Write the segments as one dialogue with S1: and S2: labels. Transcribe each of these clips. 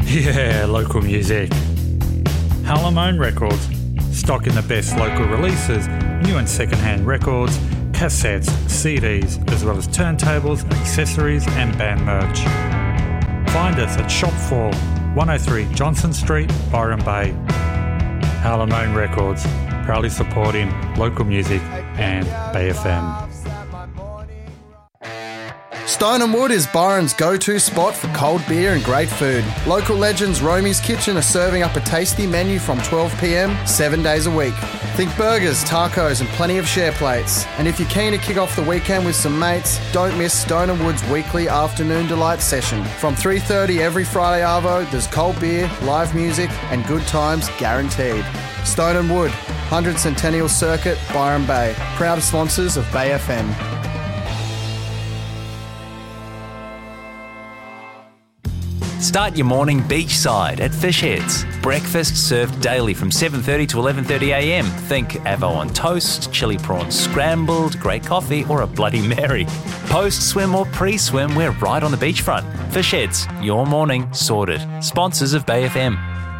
S1: Yeah, local music. Halamone Records, stocking the best local releases, new and second-hand records, cassettes, CDs, as well as turntables, accessories and band merch. Find us at Shop 4, 103 Johnson Street, Byron Bay. Halamone Records, proudly supporting local music and Bay FM.
S2: Stone & Wood is Byron's go-to spot for cold beer and great food. Local legends Romy's Kitchen are serving up a tasty menu from 12 p.m, 7 days a week. Think burgers, tacos and plenty of share plates. And if you're keen to kick off the weekend with some mates, don't miss Stone & Wood's weekly afternoon delight session. From 3:30 every Friday arvo, there's cold beer, live music and good times guaranteed. Stone & Wood, 100 Centennial Circuit, Byron Bay. Proud sponsors of Bay FM.
S3: Start your morning beachside at Fish Heads. Breakfast served daily from 7:30 to 11:30am. Think avo on toast, chili prawns scrambled, great coffee or a Bloody Mary. Post-swim or pre-swim, we're right on the beachfront. Fish Heads, your morning sorted. Sponsors of Bay FM.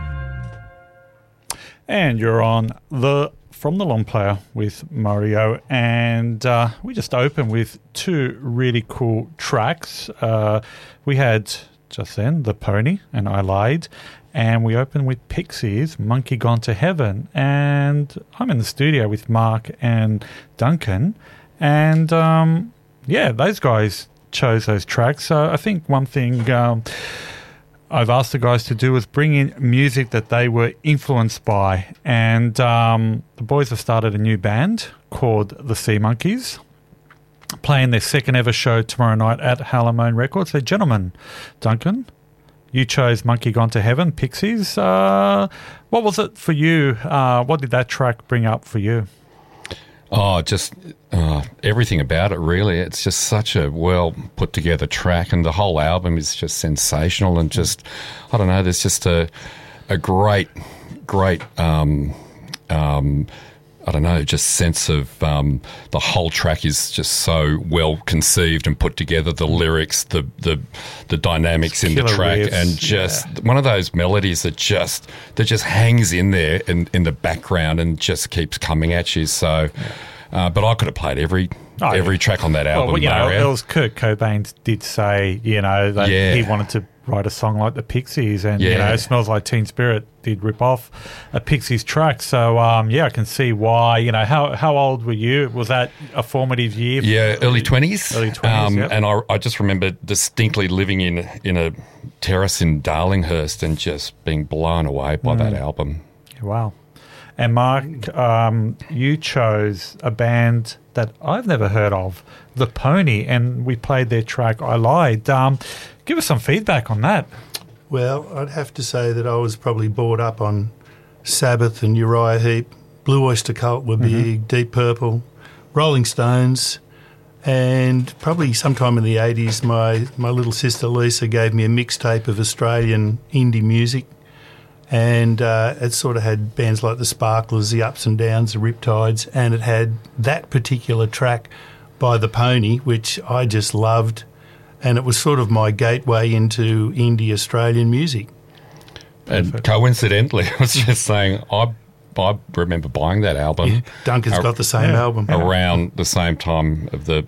S1: And you're on From the Long Player with Mario, and we just opened with two really cool tracks. We had just then The Pony and I Lied, and we opened with Pixies, Monkey Gone to Heaven. And I'm in the studio with Mark and Duncan, and those guys chose those tracks. So I think one thing I've asked the guys to do is bring in music that they were influenced by, and the boys have started a new band called the Sea Monkeys, playing their second ever show tomorrow night at Halamone Records. So, gentlemen, Duncan, you chose Monkey Gone to Heaven, Pixies. What was it for you? What did that track bring up for you?
S4: Oh, just everything about it, really. It's just such a well put together track, and the whole album is just sensational, and just, I don't know, there's just a great I don't know, just sense of the whole track is just so well conceived and put together. The lyrics, the dynamics in the track, riffs, and just one of those melodies that just hangs in there in the background and just keeps coming at you. So, but I could have played every track on that album.
S1: Well, it was Kurt Cobain did say, that he wanted to write a song like the Pixies, and Smells Like Teen Spirit did rip off a Pixies track. So I can see why. How old were you? Was that a formative year?
S4: Yeah, early 20s.
S1: Early 20s.
S4: And I just remember distinctly living in a terrace in Darlinghurst and just being blown away by that album.
S1: Wow. And Mark, you chose a band that I've never heard of, The Pony, and we played their track I Lied. Give us some feedback on that.
S5: Well, I'd have to say that I was probably brought up on Sabbath and Uriah Heep. Blue Oyster Cult were big, Deep Purple, Rolling Stones, and probably sometime in the 80s my little sister Lisa gave me a mixtape of Australian indie music, and it sort of had bands like the Sparklers, the Ups and Downs, the Riptides, and it had that particular track by The Pony, which I just loved. And it was sort of my gateway into indie Australian music.
S4: And coincidentally, I was just saying, I remember buying that album.
S5: Yeah, Duncan's got the same album.
S4: Around the same time of the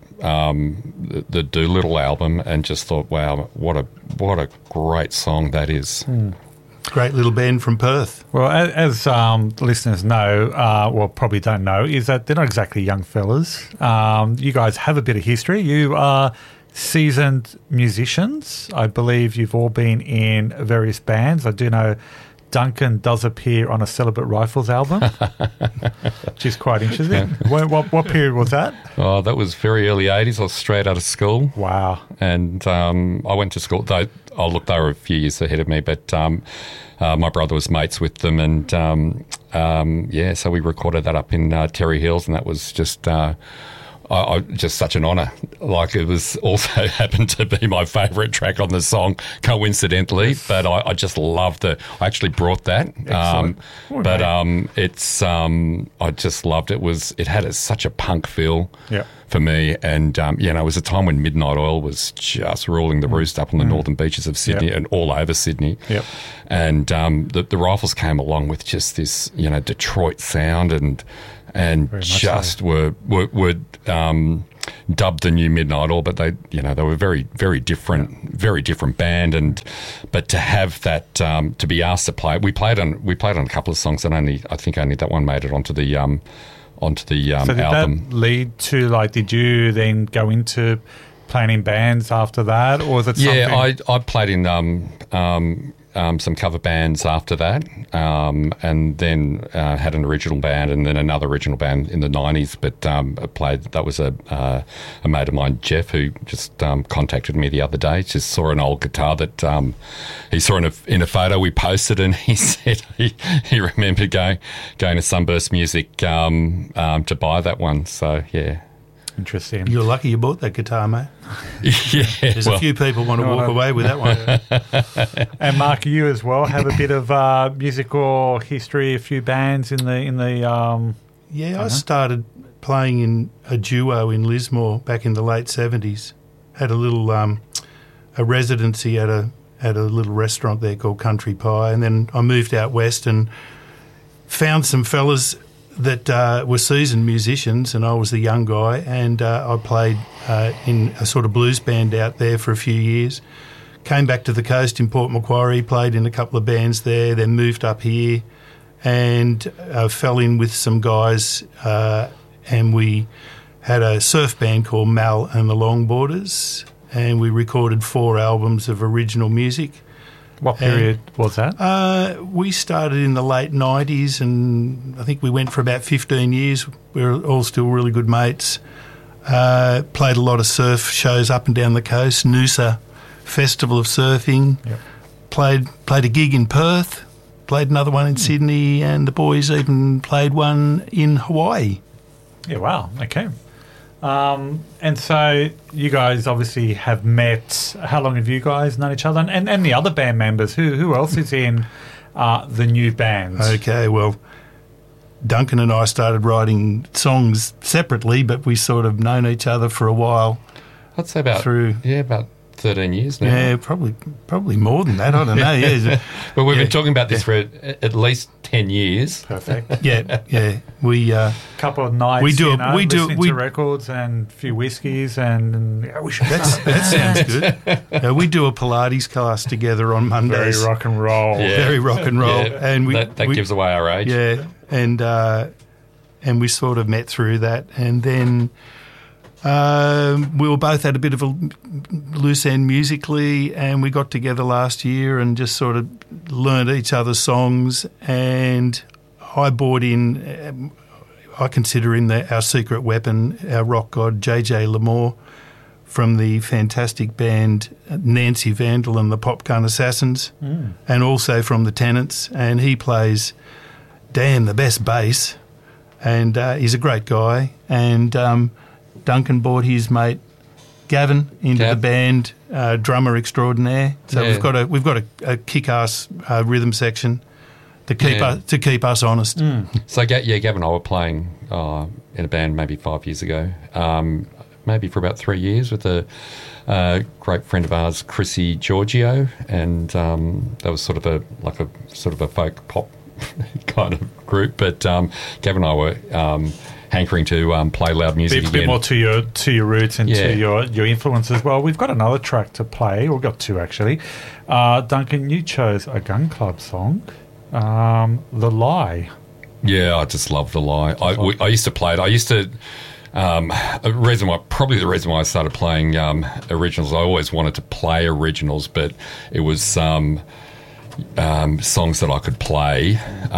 S4: Doolittle album, and just thought, wow, what a great song that is.
S5: Great little band from Perth.
S1: Well, as listeners know, probably don't know, is that they're not exactly young fellas. You guys have a bit of history. You are seasoned musicians. I believe you've all been in various bands. I do know Duncan does appear on a Celibate Rifles album, which is quite interesting. What period was that?
S4: Oh, that was very early 80s. I was straight out of school.
S1: Wow.
S4: And I went to school. They were a few years ahead of me, but my brother was mates with them, and so we recorded that up in Terry Hills, and that was just I just such an honour. Like, it was also happened to be my favourite track on the song, coincidentally. But I just loved I actually brought that. I just loved it. It had such a punk feel for me. And, it was a time when Midnight Oil was just ruling the roost up on the northern beaches of Sydney and all over Sydney.
S1: Yep.
S4: And the Rifles came along with just this, Detroit sound and just were dubbed the new Midnight Oil, but they were very, very different band. But to have that, to be asked to play, we played on a couple of songs, and I think only that one made it onto the album.
S1: So did that lead to, did you then go into playing in bands after that, or was it something?
S4: Yeah, I played in some cover bands after that, and then had an original band, and then another original band in the 90s. But I played. That was a mate of mine, Jeff, who just contacted me the other day. Just saw an old guitar that he saw in a photo we posted, and he said he remembered going to Sunburst Music to buy that one. So yeah.
S1: Interesting.
S5: You're lucky you bought that guitar, mate.
S4: Yeah,
S5: There's a few people want to walk away with that one.
S1: And Mark, you as well have a bit of musical history, a few bands in the.
S5: I started playing in a duo in Lismore back in the late 70s. Had a little a residency at a little restaurant there called Country Pie, and then I moved out west and found some fellas that were seasoned musicians, and I was the young guy, and I played in a sort of blues band out there for a few years. Came back to the coast in Port Macquarie, played in a couple of bands there, then moved up here and fell in with some guys, and we had a surf band called Mal and the Longboarders, and we recorded 4 albums of original music.
S1: What period was that?
S5: We started in the late 90s, and I think we went for about 15 years. We were all still really good mates. Played a lot of surf shows up and down the coast, Noosa Festival of Surfing.
S1: Yep.
S5: Played a gig in Perth, played another one in Sydney, and the boys even played one in Hawaii.
S1: Yeah, wow, okay. And so you guys obviously have met. How long have you guys known each other? And the other band members, who else is in the new band?
S5: Okay, well, Duncan and I started writing songs separately, but we sort of known each other for a while.
S4: I'd say about 13 years now.
S5: Yeah, probably more than that. I don't know. Yeah,
S4: but we've been talking about this for at least 10 years.
S1: Perfect.
S5: Yeah. We
S1: couple of nights. We do records and a few whiskeys, and
S5: that sounds good. We do a Pilates class together on Mondays.
S1: Very rock and roll.
S5: Yeah. Very rock and roll.
S4: Yeah.
S5: And
S4: that gives away our age.
S5: Yeah, and we sort of met through that, and then. We were both at a bit of a loose end musically, and we got together last year and just sort of learned each other's songs. And I brought in, I consider him our secret weapon, our rock god, JJ Lamore, from the fantastic band Nancy Vandal and the Popgun Assassins, and also from the Tenants. And he plays, the best bass, and he's a great guy. And Duncan brought his mate Gavin into the band, drummer extraordinaire. So we've got a kick-ass rhythm section to keep us honest.
S4: So Gavin and I were playing in a band maybe 5 years ago, maybe for about 3 years with a great friend of ours, Chrissy Giorgio, and that was sort of a folk pop kind of group. But Gavin and I were hankering to play loud music again.
S1: A bit more to your roots and to your influence as well. We've got another track to play. We've got 2 actually. Duncan, you chose a Gun Club song, The Lie.
S4: Yeah, I just love The Lie. I used to play it. I used to... the reason why I started playing originals, I always wanted to play originals, but it was songs that I could play,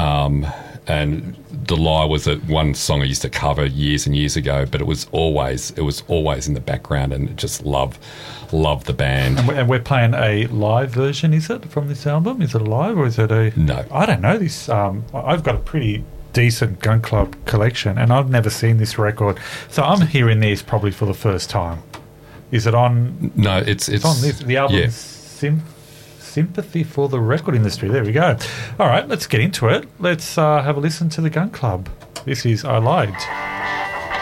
S4: and The Lie was one song I used to cover years and years ago, but it was always in the background, and just love the band.
S1: And we're playing a live version, is it, from this album? Is it a live or is it a...
S4: No.
S1: I don't know this. I've got a pretty decent Gun Club collection, and I've never seen this record. So I'm hearing this probably for the first time. Is it on?
S4: No, it's
S1: on this. The album
S4: yeah.
S1: Sympathy for the Record Industry. There we go. All right, let's get into it. Let's have a listen to the Gun Club. This is I Lied.